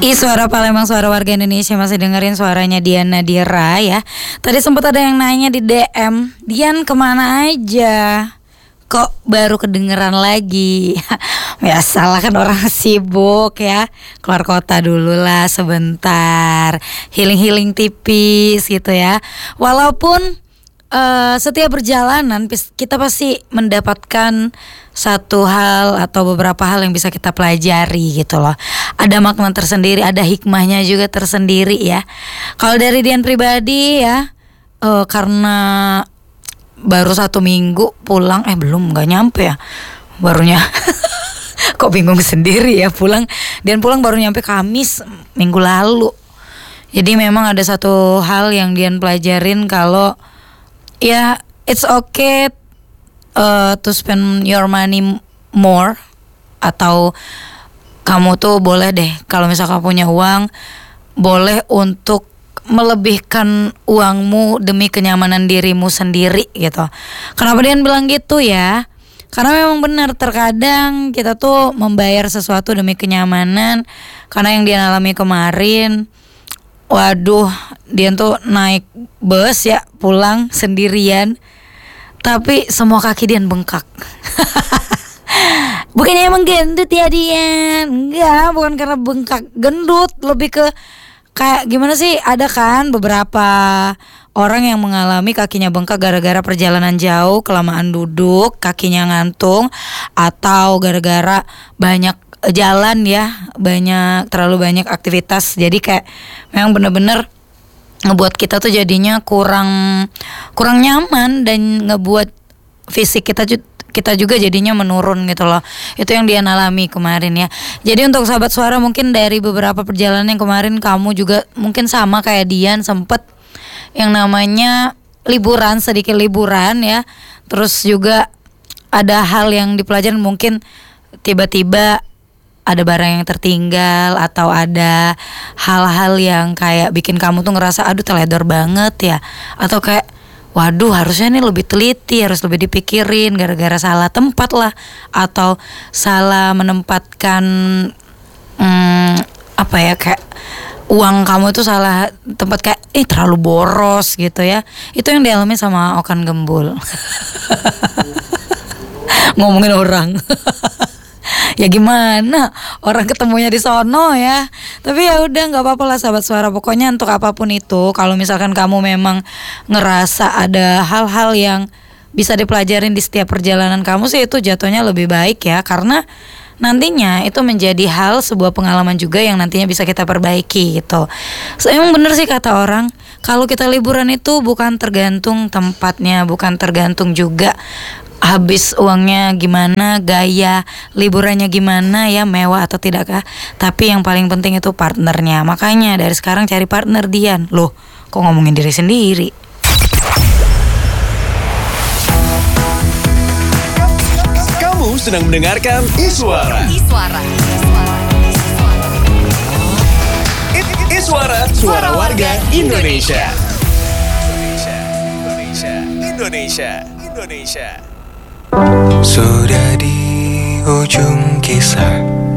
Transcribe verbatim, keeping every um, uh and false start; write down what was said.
Ih, suara Palembang, suara warga Indonesia. Masih dengerin suaranya Dian Nadira ya. Tadi sempat ada yang nanya di D M, Dian kemana aja? Kok baru kedengeran lagi? Biasalah kan orang sibuk ya. Keluar kota dulu lah sebentar, healing-healing tipis gitu ya. Walaupun Uh, setiap perjalanan kita pasti mendapatkan satu hal atau beberapa hal yang bisa kita pelajari gitu loh. Ada makna tersendiri, ada hikmahnya juga tersendiri ya. Kalau dari Dian pribadi ya, uh, karena baru satu minggu pulang, eh belum, nggak nyampe ya, barunya. Kok bingung sendiri ya pulang. Dian pulang baru nyampe Kamis minggu lalu. Jadi memang ada satu hal yang Dian pelajarin kalau ya, it's okay uh, to spend your money more. Atau kamu tuh boleh deh, kalau misalkan punya uang, boleh untuk melebihkan uangmu demi kenyamanan dirimu sendiri gitu. Kenapa Dian bilang gitu ya? Karena memang benar, terkadang kita tuh membayar sesuatu demi kenyamanan. Karena yang Dian alami kemarin, waduh, dia tuh naik bus ya, pulang sendirian, tapi semua kaki Dian bengkak. Bukannya emang gendut ya Dian? Enggak, bukan karena bengkak gendut, lebih ke kayak gimana sih, ada kan beberapa orang yang mengalami kakinya bengkak gara-gara perjalanan jauh, kelamaan duduk, kakinya ngantung, atau gara-gara banyak jalan ya, banyak terlalu banyak aktivitas. Jadi kayak memang bener-bener ngebuat kita tuh jadinya kurang kurang nyaman dan ngebuat fisik kita kita juga jadinya menurun gitu loh. Itu yang Dian alami kemarin ya. Jadi untuk sahabat suara, mungkin dari beberapa perjalanan yang kemarin kamu juga mungkin sama kayak Dian, sempet yang namanya liburan, sedikit liburan ya. Terus juga ada hal yang dipelajari, mungkin tiba-tiba ada barang yang tertinggal, atau ada hal-hal yang kayak bikin kamu tuh ngerasa aduh teledor banget ya, atau kayak waduh harusnya ini lebih teliti, harus lebih dipikirin gara-gara salah tempat lah, atau salah menempatkan hmm, apa ya, kayak uang kamu tuh salah tempat, kayak eh terlalu boros gitu ya. Itu yang dialami sama Okan Gembul. Ngomongin orang. Ya gimana, orang ketemunya di sono ya. Tapi ya udah, nggak apa-apa lah sahabat suara. Pokoknya untuk apapun itu, kalau misalkan kamu memang ngerasa ada hal-hal yang bisa dipelajarin di setiap perjalanan kamu sih, itu jatuhnya lebih baik ya. Karena nantinya itu menjadi hal, sebuah pengalaman juga yang nantinya bisa kita perbaiki gitu. So, emang bener sih kata orang, kalau kita liburan itu bukan tergantung tempatnya, bukan tergantung juga habis uangnya gimana, gaya liburannya gimana ya, mewah atau tidakkah. Tapi yang paling penting itu partnernya. Makanya dari sekarang cari partner Dian. Loh, kok ngomongin diri sendiri? Kamu sedang mendengarkan Iswara. Iswara. Iswara, suara warga Indonesia. Indonesia. Indonesia. Indonesia. Indonesia. Sudah di ujung kisah,